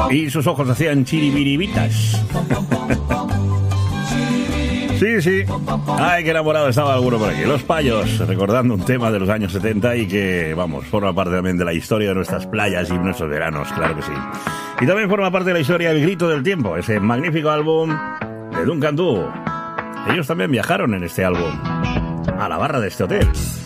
Y sus ojos hacían chiribiribitas. Sí. Ay, qué enamorado estaba alguno por aquí. Los Payos, recordando un tema de los años 70 y que, vamos, forma parte también de la historia de nuestras playas y nuestros veranos, claro que sí. Y también forma parte de la historia El Grito del Tiempo, ese magnífico álbum de Duncan Du. Ellos también viajaron en este álbum a la barra de este hotel.